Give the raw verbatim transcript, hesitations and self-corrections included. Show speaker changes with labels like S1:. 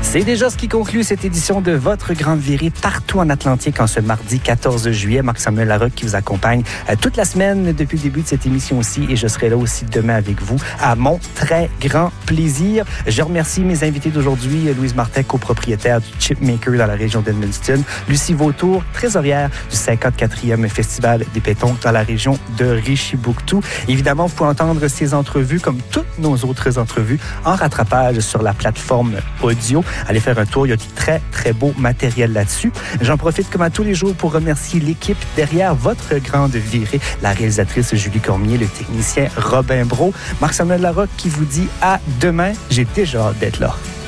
S1: C'est déjà ce qui conclut cette édition de Votre Grande Virée partout en Atlantique en ce mardi quatorze juillet. Marc-Samuel Larocque qui vous accompagne euh, toute la semaine depuis le début de cette émission aussi et je serai là aussi demain avec vous à mon très grand plaisir. Je remercie mes invités d'aujourd'hui, Louise Martin, copropriétaire du Chipmaker dans la région d'Edmundston, Lucie Vautour, trésorière du cinquante-quatrième Festival des pétoncles dans la région de Richibouctou. Évidemment, vous pouvez entendre ces entrevues comme toutes nos autres entrevues en rattrapage sur la plateforme audio. Allez faire un tour, il y a du très, très beau matériel là-dessus. J'en profite comme à tous les jours pour remercier l'équipe derrière Votre Grande Virée, la réalisatrice Julie Cormier, le technicien Robin Brault, Marc-Samuel Larocque qui vous dit à demain. J'ai déjà hâte d'être là.